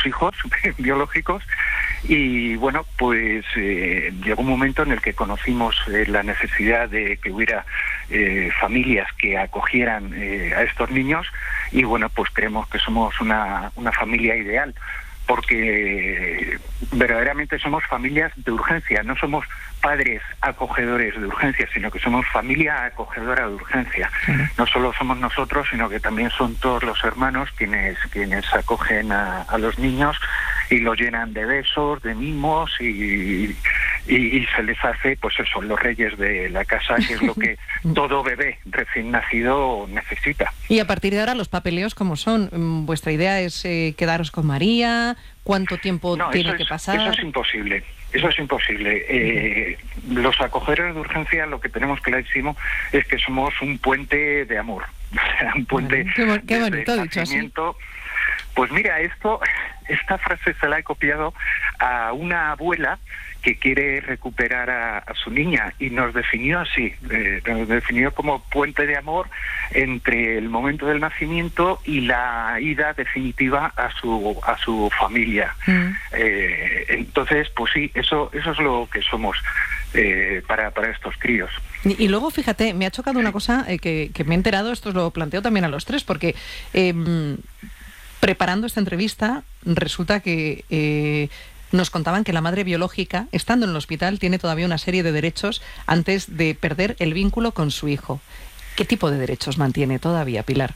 sus hijos biológicos. Y bueno, pues llegó un momento en el que conocimos la necesidad de que hubiera familias que acogieran a estos niños, y bueno, pues creemos que somos una familia ideal, porque verdaderamente somos familias de urgencia, no somos padres acogedores de urgencia, sino que somos familia acogedora de urgencia. No solo somos nosotros, sino que también son todos los hermanos quienes acogen a los niños y los llenan de besos, de mimos, y se les hace, pues eso, los reyes de la casa, que es lo que todo bebé recién nacido necesita. Y a partir de ahora, los papeleos, ¿cómo son? ¿Vuestra idea es quedaros con María? ¿Cuánto tiempo tiene que pasar? Eso es imposible. Eso es imposible. Los acogedores de urgencia, lo que tenemos clarísimo es que somos un puente de amor, un puente qué bonito dicho así. Pues mira, esta frase se la he copiado a una abuela que quiere recuperar a su niña, y nos definió así, nos definió como puente de amor entre el momento del nacimiento y la ida definitiva a su familia. Entonces, pues sí, eso es lo que somos para estos críos. Y luego, fíjate, me ha chocado una cosa que me he enterado, esto os lo planteo también a los tres, porque preparando esta entrevista resulta que nos contaban que la madre biológica, estando en el hospital, tiene todavía una serie de derechos antes de perder el vínculo con su hijo. ¿Qué tipo de derechos mantiene todavía, Pilar?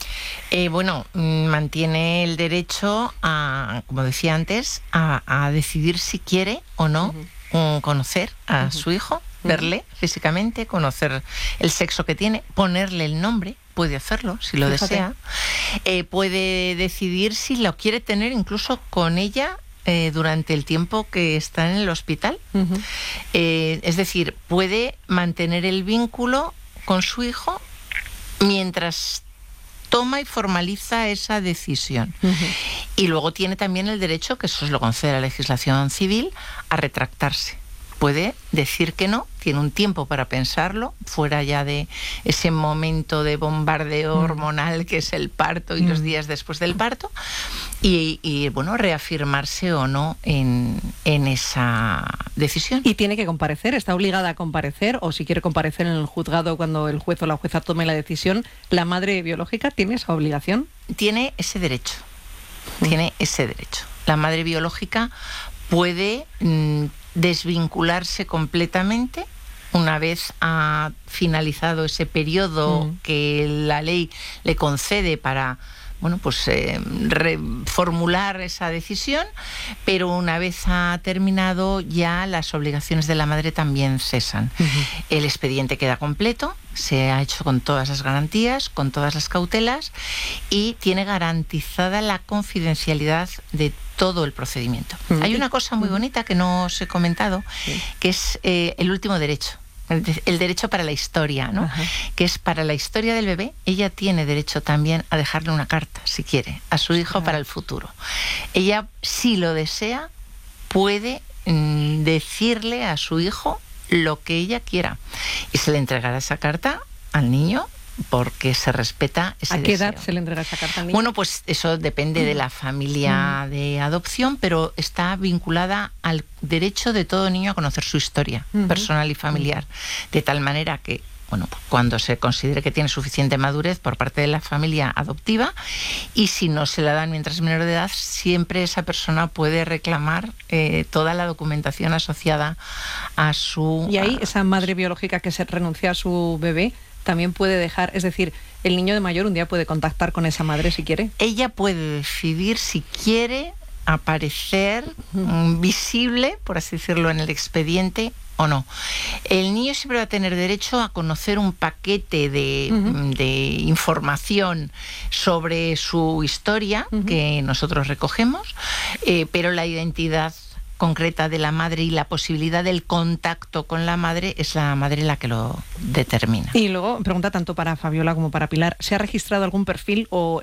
Mantiene el derecho a, como decía antes, a decidir si quiere o no conocer a su hijo, verle físicamente, conocer el sexo que tiene, ponerle el nombre. Puede hacerlo si lo desea. Puede decidir si lo quiere tener incluso con ella durante el tiempo que está en el hospital. Es decir, puede mantener el vínculo con su hijo mientras toma y formaliza esa decisión. Y luego tiene también el derecho, que eso se lo concede la legislación civil, a retractarse. Puede decir que no, tiene un tiempo para pensarlo, fuera ya de ese momento de bombardeo hormonal que es el parto y los días después del parto, y bueno, reafirmarse o no en esa decisión. ¿Y tiene que comparecer? ¿Está obligada a comparecer? ¿O si quiere comparecer en el juzgado cuando el juez o la jueza tome la decisión, la madre biológica tiene esa obligación? Tiene ese derecho. Tiene ese derecho. La madre biológica puede desvincularse completamente una vez ha finalizado ese periodo que la ley le concede para, bueno, pues reformular esa decisión, pero una vez ha terminado ya las obligaciones de la madre también cesan. El expediente queda completo, se ha hecho con todas las garantías, con todas las cautelas, y tiene garantizada la confidencialidad de todo el procedimiento. Hay una cosa muy bonita que no os he comentado, que es el último derecho. El derecho para la historia, ¿no? Que es para la historia del bebé. Ella tiene derecho también a dejarle una carta, si quiere, a su hijo para el futuro. Ella, si lo desea, puede decirle a su hijo lo que ella quiera, y se le entregará esa carta al niño, porque se respeta ese deseo. ¿A qué edad se le entrega esa carta al niño? Bueno, pues eso depende de la familia de adopción, pero está vinculada al derecho de todo niño a conocer su historia personal y familiar, de tal manera que, bueno, cuando se considere que tiene suficiente madurez por parte de la familia adoptiva, y si no se la dan mientras es menor de edad, siempre esa persona puede reclamar toda la documentación asociada a su... Y ahí esa madre biológica que se renuncia a su bebé también puede dejar, es decir, el niño de mayor un día puede contactar con esa madre si quiere. Ella puede decidir si quiere aparecer visible, por así decirlo, en el expediente o no. El niño siempre va a tener derecho a conocer un paquete de información sobre su historia que nosotros recogemos, pero la identidad concreta de la madre y la posibilidad del contacto con la madre es la madre la que lo determina. Y luego, pregunta tanto para Fabiola como para Pilar, ¿se ha registrado algún perfil o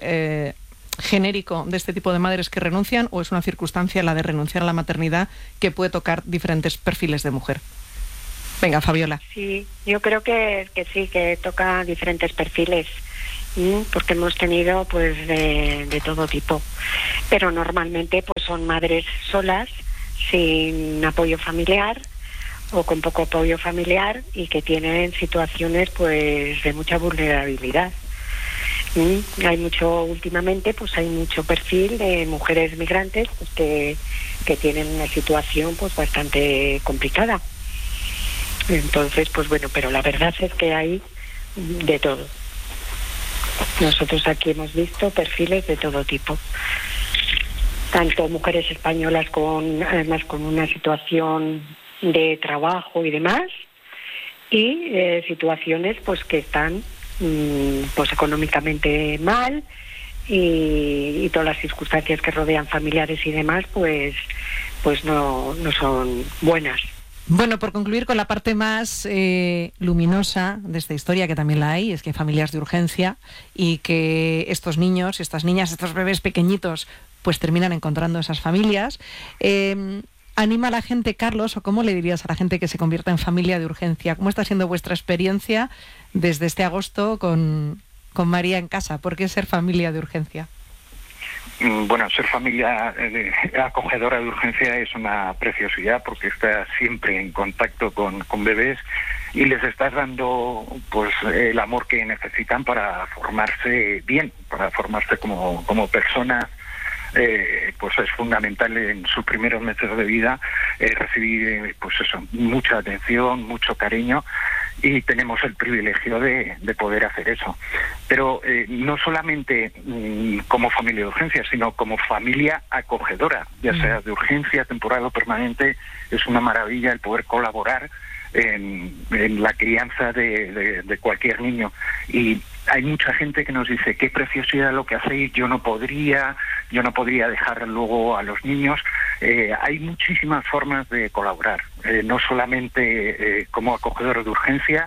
genérico de este tipo de madres que renuncian, o es una circunstancia, la de renunciar a la maternidad, que puede tocar diferentes perfiles de mujer? Venga, Fabiola. Sí, yo creo que sí, que toca diferentes perfiles, porque hemos tenido pues de todo tipo, pero normalmente pues pues son madres solas, sin apoyo familiar o con poco apoyo familiar y que tienen situaciones pues de mucha vulnerabilidad. Hay mucho, últimamente, pues hay mucho perfil de mujeres migrantes pues, que tienen una situación pues bastante complicada. Entonces, pues bueno, pero la verdad es que hay de todo. Nosotros aquí hemos visto perfiles de todo tipo. Tanto mujeres españolas además con una situación de trabajo y demás, y situaciones pues que están pues económicamente mal y todas las circunstancias que rodean familiares y demás pues no son buenas. Bueno, por concluir con la parte más luminosa de esta historia, que también la hay, es que hay familias de urgencia y que estos niños, estas niñas, estos bebés pequeñitos, pues terminan encontrando esas familias. ¿Anima a la gente, Carlos, o cómo le dirías a la gente que se convierta en familia de urgencia? ¿Cómo está siendo vuestra experiencia desde este agosto con María en casa? ¿Por qué ser familia de urgencia? Bueno, ser familia acogedora de urgencia es una preciosidad porque estás siempre en contacto con bebés y les estás dando pues el amor que necesitan para formarse bien, para formarse como personas. Pues es fundamental en sus primeros meses de vida recibir pues eso, mucha atención, mucho cariño, y tenemos el privilegio de poder hacer eso. Pero no solamente como familia de urgencia, sino como familia acogedora, ya sea de urgencia, temporal o permanente. Es una maravilla el poder colaborar en la crianza de cualquier niño. Y hay mucha gente que nos dice qué preciosidad lo que hacéis, yo no podría dejar luego a los niños. Hay muchísimas formas de colaborar, no solamente como acogedor de urgencia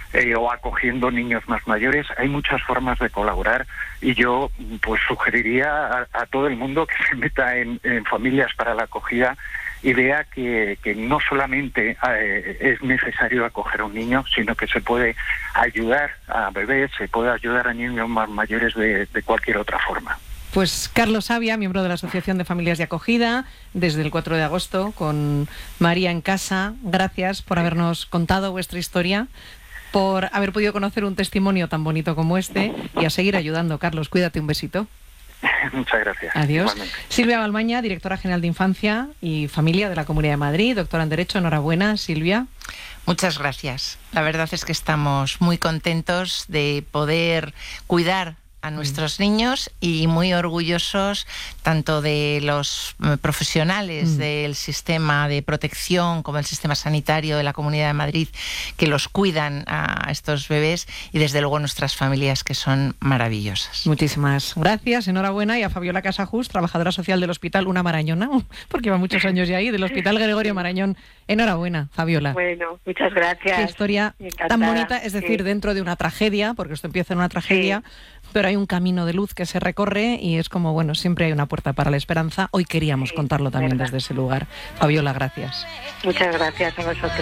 o acogiendo niños más mayores. Hay muchas formas de colaborar y yo pues sugeriría a todo el mundo que se meta en familias para la acogida y vea que no solamente es necesario acoger a un niño, sino que se puede ayudar a bebés, se puede ayudar a niños más mayores de cualquier otra forma. Pues Carlos Savia, miembro de la Asociación de Familias de Acogida, desde el 4 de agosto, con María en casa. Gracias por habernos contado vuestra historia, por haber podido conocer un testimonio tan bonito como este y a seguir ayudando. Carlos, cuídate, un besito. Muchas gracias. Adiós. Igualmente. Silvia Balmaña, directora general de Infancia y Familia de la Comunidad de Madrid, doctora en Derecho. Enhorabuena, Silvia. Muchas gracias. La verdad es que estamos muy contentos de poder cuidar a nuestros niños y muy orgullosos tanto de los profesionales del sistema de protección como el sistema sanitario de la Comunidad de Madrid que los cuidan a estos bebés y desde luego nuestras familias que son maravillosas. Muchísimas gracias, enhorabuena, y a Fabiola Casajús, trabajadora social del Hospital Una Marañona, porque lleva muchos años ya ahí, del Hospital Gregorio Marañón. Enhorabuena, Fabiola. Bueno, muchas gracias. Qué historia tan bonita, es decir, dentro de una tragedia, porque esto empieza en una tragedia, pero hay un camino de luz que se recorre y es como, bueno, siempre hay una puerta para la esperanza. Hoy queríamos contarlo también desde ese lugar. Fabiola, gracias. Muchas gracias a vosotros.